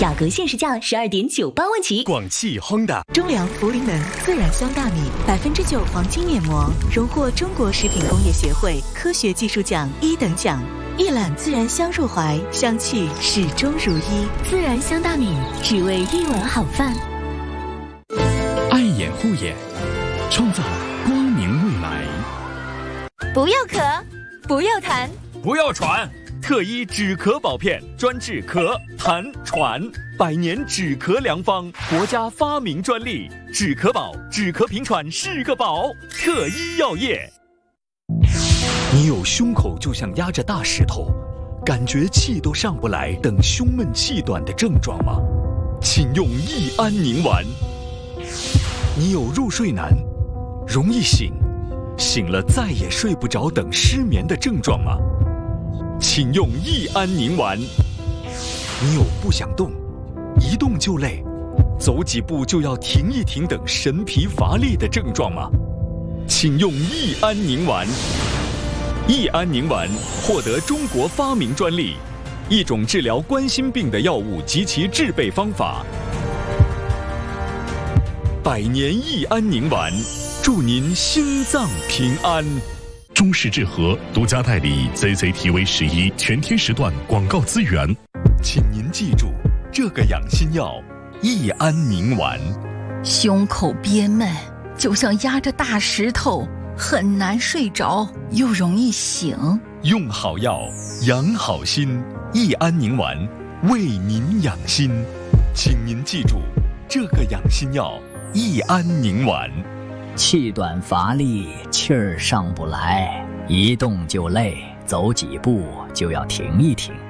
雅阁限时价12.98万起。 广汽Honda、 中粮茯苓能自然香大米9%黄金面膜，荣获中国食品工业协会科学技术奖1等奖。一揽自然香入怀，香气始终如一。 自然香大米，只为一碗好饭。 爱眼护眼，创造光明未来。 不要咳，不要痰， 不要喘。特医止咳宝片，专治咳、痰、喘，100年止咳良方，国家发明专利。止咳宝，止咳平喘是个宝。特医药业。你有胸口就像压着大石头，感觉气都上不来等胸闷气短的症状吗？请用益安宁丸。你有入睡难，容易醒，醒了再也睡不着等失眠的症状吗？请用益安宁丸。你有不想动，一动就累，走几步就要停一停等神疲乏力的症状吗？请用益安宁丸。益安宁丸获得中国发明专利，一种治疗冠心病的药物及其制备方法。100年益安宁丸，祝您心脏平安。 中式治和独家代理 ZZTV11全天时段广告资源。 请您记住这个养心药益安宁丸。 胸口憋闷，就像压着大石头，很难睡着，又容易醒。 用好药，养好心，益安宁丸为您养心。请您记住这个养心药益安宁丸。 气短乏力，气儿上不来，一动就累，走几步就要停一停。